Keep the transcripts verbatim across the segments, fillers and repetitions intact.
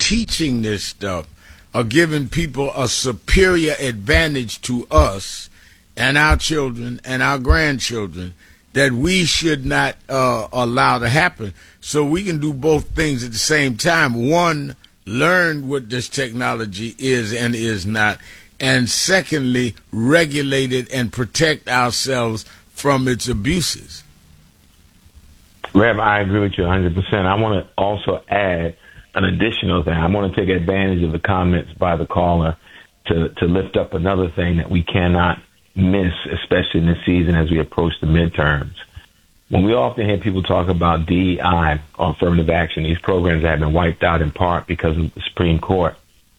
teaching this stuff are giving people a superior advantage to us and our children and our grandchildren that we should not uh, allow to happen. So we can do both things at the same time. One, learn what this technology is and is not. And secondly, regulate it and protect ourselves from its abuses. Rev, I agree with you one hundred percent. I want to also add an additional thing. I want to take advantage of the comments by the caller to, to lift up another thing that we cannot miss, especially in this season as we approach the midterms. When we often hear people talk about D E I or affirmative action, these programs have been wiped out in part because of the Supreme Court.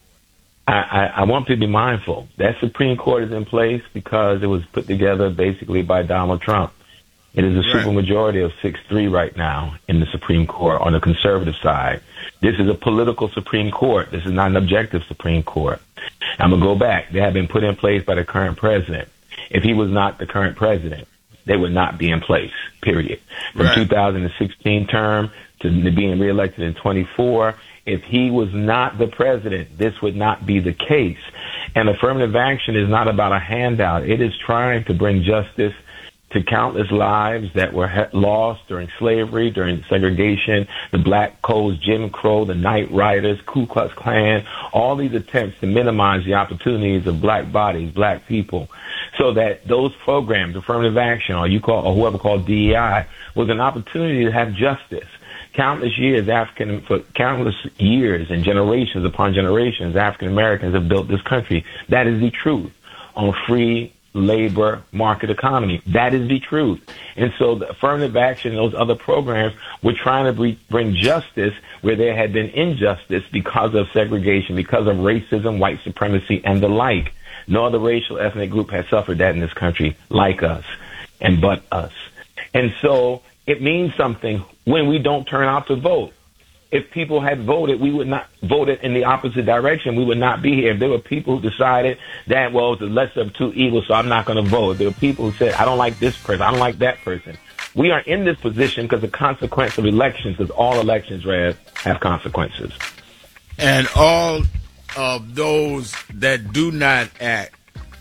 I, I, I want to be mindful. That Supreme Court is in place because it was put together basically by Donald Trump. It is a right. supermajority of six three right now in the Supreme Court on the conservative side. This is a political Supreme Court. This is not an objective Supreme Court. I'm going to go back. They have been put in place by the current president. If he was not the current president, they would not be in place, period. From right. two thousand sixteen term to being reelected in twenty-four, if he was not the president, this would not be the case. And affirmative action is not about a handout. It is trying to bring justice to countless lives that were he- lost during slavery, during segregation, the Black Codes, Jim Crow, the Night Riders, Ku Klux Klan, all these attempts to minimize the opportunities of black bodies, black people, so that those programs, affirmative action, or you call, or whoever called D E I, was an opportunity to have justice. Countless years, African, for countless years and generations upon generations, African Americans have built this country. That is the truth on free labor market economy. That is the truth. And so the affirmative action and those other programs were trying to bre- bring justice where there had been injustice because of segregation, because of racism, white supremacy, and the like. No other racial ethnic group has suffered that in this country like us and but us. And so it means something when we don't turn out to vote. If people had voted, we would not voted in the opposite direction. We would not be here. If there were people who decided that, well, it's the lesser of two evils, so I'm not going to vote. If there were people who said, I don't like this person, I don't like that person. We are in this position because the consequence of elections, because all elections, Rev, have consequences. And all of those that do not act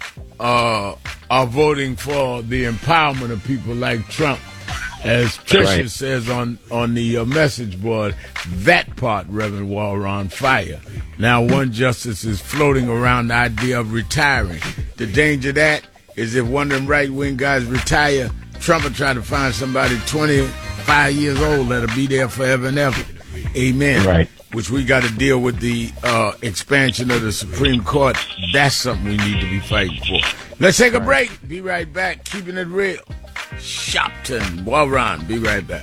uh, are voting for the empowerment of people like Trump. As Tricia right. says on, on the uh, message board, that part, Reverend Wall, are on fire. Now one justice is floating around the idea of retiring. The danger of that is if one of them right-wing guys retire, Trump will try to find somebody twenty-five years old that'll be there forever and ever. Amen. Right. Which we got to deal with the uh, expansion of the Supreme Court. That's something we need to be fighting for. Let's take a break. Be right back. Keeping it real. Shopton, Warren, be right back.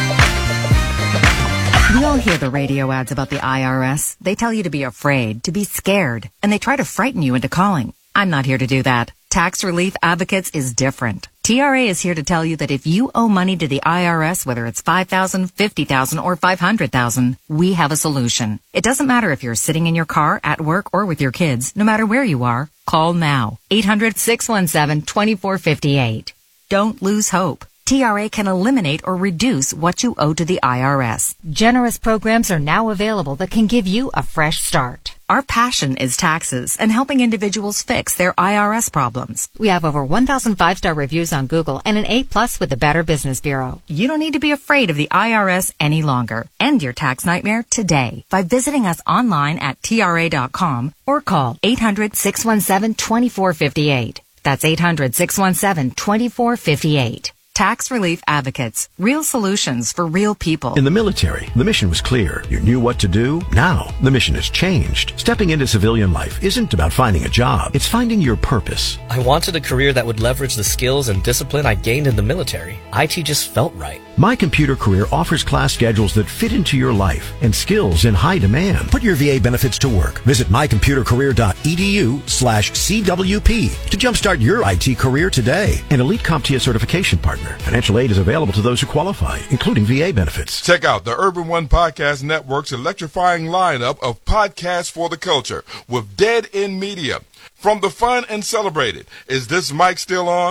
We all hear the radio ads about the I R S. They tell you to be afraid, to be scared, and they try to frighten you into calling. I'm not here to do that. Tax Relief Advocates is different. T R A is here to tell you that if you owe money to the I R S, whether it's five thousand dollars, fifty thousand dollars, or five hundred thousand dollars, we have a solution. It doesn't matter if you're sitting in your car, at work, or with your kids. No matter where you are, call now. eight hundred, six one seven, two four five eight. Don't lose hope. T R A can eliminate or reduce what you owe to the I R S. Generous programs are now available that can give you a fresh start. Our passion is taxes and helping individuals fix their I R S problems. We have over one thousand five-star reviews on Google and an A plus with the Better Business Bureau. You don't need to be afraid of the I R S any longer. End your tax nightmare today by visiting us online at T R A dot com or call eight hundred, six one seven, two four five eight. That's eight hundred, six one seven, two four five eight. Tax Relief Advocates. Real solutions for real people. In the military, the mission was clear. You knew what to do. Now, the mission has changed. Stepping into civilian life isn't about finding a job. It's finding your purpose. I wanted a career that would leverage the skills and discipline I gained in the military. I T just felt right. My Computer Career offers class schedules that fit into your life and skills in high demand. Put your V A benefits to work. Visit my computer career dot e d u slash C W P to jumpstart your I T career today. An elite CompTIA certification partner. Financial aid is available to those who qualify, including V A benefits. Check out the Urban One Podcast Network's electrifying lineup of podcasts for the culture with Dead End Media. From the fun and celebrated, Is This Mic Still On?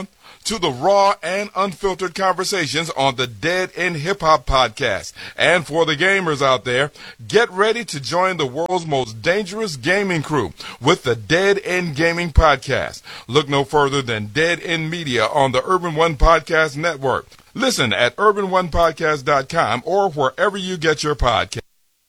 to the raw and unfiltered conversations on the Dead End Hip Hop Podcast. And for the gamers out there, get ready to join the world's most dangerous gaming crew with the Dead End Gaming Podcast. Look no further than Dead End Media on the Urban One Podcast Network. Listen at urban one podcast dot com or wherever you get your podcast.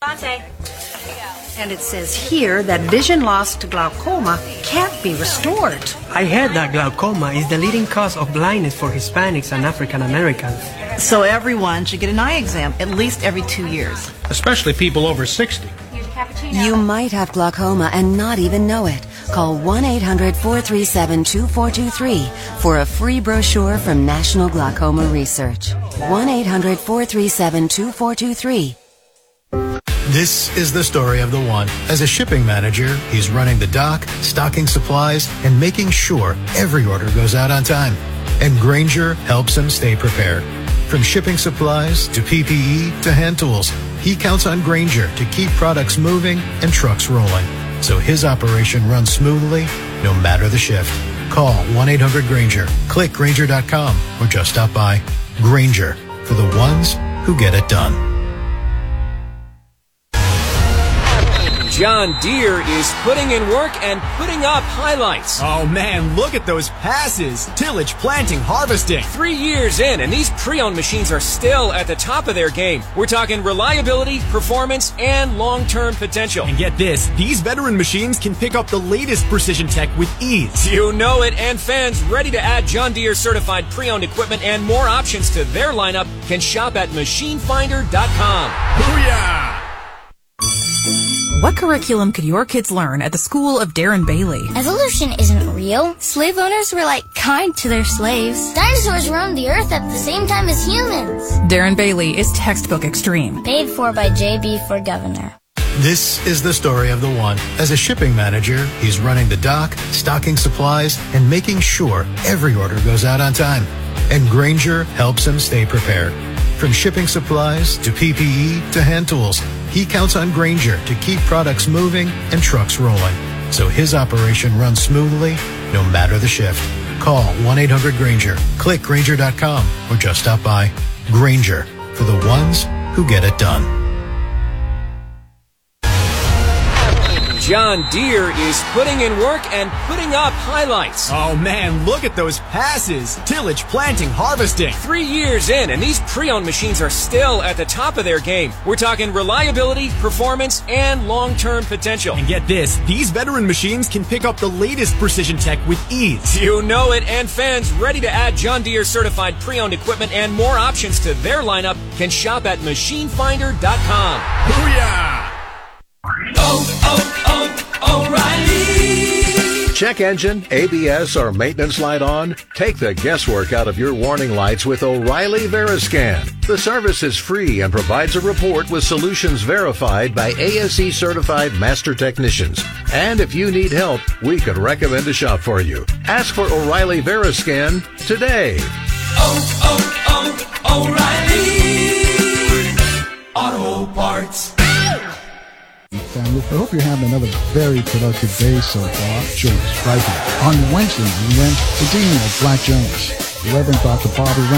And it says here that vision loss to glaucoma can't be restored. I heard that glaucoma is the leading cause of blindness for Hispanics and African Americans. So everyone should get an eye exam at least every two years. Especially people over sixty. You might have glaucoma and not even know it. Call one eight hundred, four three seven, two four two three for a free brochure from National Glaucoma Research. one eight hundred, four three seven, two four two three. This is the story of the one. As a shipping manager, he's running the dock, stocking supplies, and making sure every order goes out on time. And Grainger helps him stay prepared. From shipping supplies to P P E to hand tools, he counts on Grainger to keep products moving and trucks rolling, so his operation runs smoothly no matter the shift. Call one eight hundred Grainger, click Grainger dot com, or just stop by. Grainger, for the ones who get it done. John Deere is putting in work and putting up highlights. Oh man, look at those passes. Tillage, planting, harvesting. Three years in, and these pre-owned machines are still at the top of their game. We're talking reliability, performance, and long-term potential. And get this, these veteran machines can pick up the latest precision tech with ease. You know it, and fans ready to add John Deere certified pre-owned equipment and more options to their lineup can shop at machine finder dot com. Booyah! What curriculum could your kids learn at the school of Darren Bailey? Evolution isn't real. Slave owners were like kind to their slaves. Dinosaurs roamed the earth at the same time as humans. Darren Bailey is textbook extreme. Paid for by J B for Governor. This is the story of the one. As a shipping manager, he's running the dock, stocking supplies, and making sure every order goes out on time. And Grainger helps him stay prepared. From shipping supplies to P P E to hand tools, he counts on Grainger to keep products moving and trucks rolling, so his operation runs smoothly no matter the shift. Call one eight hundred Grainger, click Grainger dot com, or just stop by. Grainger, for the ones who get it done. John Deere is putting in work and putting up highlights. Oh man, look at those passes. Tillage, planting, harvesting. Three years in, and these pre-owned machines are still at the top of their game. We're talking reliability, performance, and long-term potential. And get this, these veteran machines can pick up the latest precision tech with ease. You know it, and fans ready to add John Deere certified pre-owned equipment and more options to their lineup can shop at machine finder dot com. Booyah! Oh, oh, oh, O'Reilly! Check engine, A B S, or maintenance light on? Take the guesswork out of your warning lights with O'Reilly Veriscan. The service is free and provides a report with solutions verified by A S E certified master technicians. And if you need help, we could recommend a shop for you. Ask for O'Reilly Veriscan today. Oh, oh, oh, O'Reilly! Auto Parts. Family. I hope you're having another very productive day so far. Jonas Stryker. On Wednesday, we went the Demon of Black Jones. eleven o'clock, the Bobby Rand.